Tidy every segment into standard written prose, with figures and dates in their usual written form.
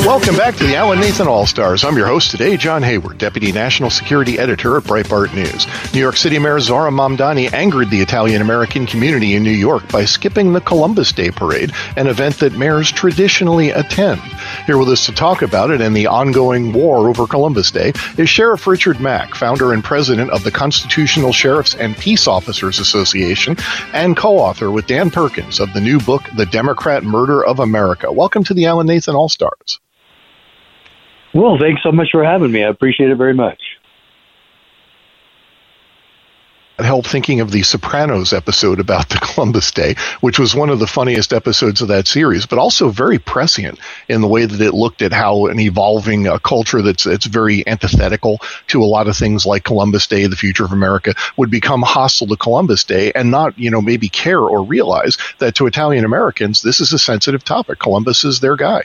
Welcome back to the Alan Nathan All-Stars. I'm your host today, John Hayward, Deputy National Security Editor at Breitbart News. New York City Mayor Zohran Mamdani angered the Italian-American community in New York by skipping the Columbus Day Parade, an event that mayors traditionally attend. Here with us to talk about it and the ongoing war over Columbus Day is Sheriff Richard Mack, founder and president of the Constitutional Sheriffs and Peace Officers Association, and co-author with Dan Perkins of the new book, The Democrat Murder of America. Welcome to the Alan Nathan All-Stars. Well, thanks so much for having me. I appreciate it very much. It helped thinking of the Sopranos episode about the Columbus Day, which was one of the funniest episodes of that series, but also very prescient in the way that it looked at how an evolving culture that's very antithetical to a lot of things like Columbus Day, the future of America, would become hostile to Columbus Day and not, maybe care or realize that to Italian Americans, this is a sensitive topic. Columbus is their guy.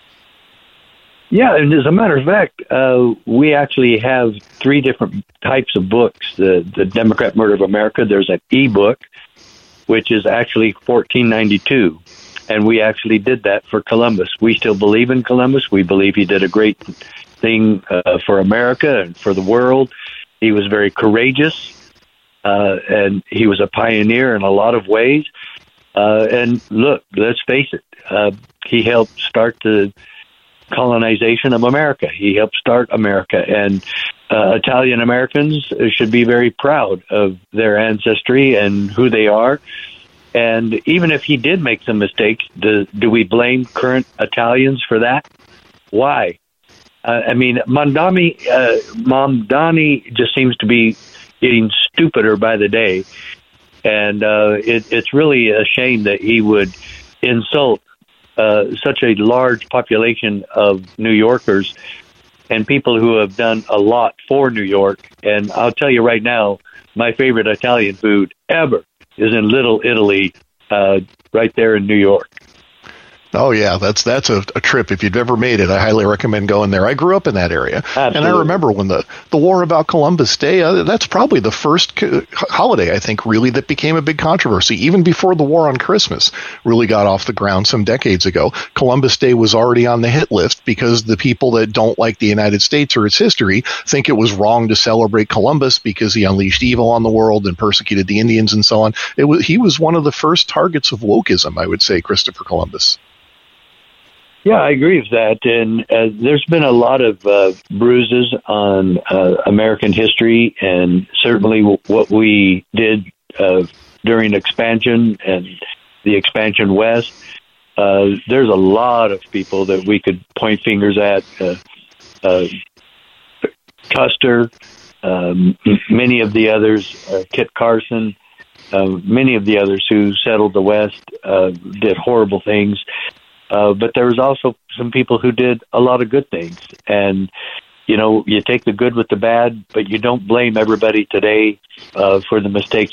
Yeah, and as a matter of fact, we actually have three different types of books. The Democrat Murder of America, there's an e-book, which is actually $14.92, and we actually did that for Columbus. We still believe in Columbus. We believe he did a great thing for America and for the world. He was very courageous, and he was a pioneer in a lot of ways. And look, let's face it, he helped start the colonization of America. He helped start America, and Italian Americans should be very proud of their ancestry and who they are. And even if he did make some mistakes, do we blame current Italians for that? Why? Mamdani just seems to be getting stupider by the day, and it's really a shame that he would insult such a large population of New Yorkers and people who have done a lot for New York. And I'll tell you right now, my favorite Italian food ever is in Little Italy, right there in New York. Oh, yeah, that's a trip. If you've ever made it, I highly recommend going there. I grew up in that area. Absolutely. And I remember when the war about Columbus Day, that's probably the first holiday, I think, really, that became a big controversy. Even before the war on Christmas really got off the ground some decades ago, Columbus Day was already on the hit list because the people that don't like the United States or its history think it was wrong to celebrate Columbus because he unleashed evil on the world and persecuted the Indians and so on. He was one of the first targets of wokeism, I would say, Christopher Columbus. Yeah, I agree with that. And there's been a lot of bruises on American history, and certainly what we did during expansion and the expansion west. There's a lot of people that we could point fingers at. Custer, many of the others, Kit Carson, many of the others who settled the West did horrible things. But there was also some people who did a lot of good things. And, you take the good with the bad, but you don't blame everybody today for the mistakes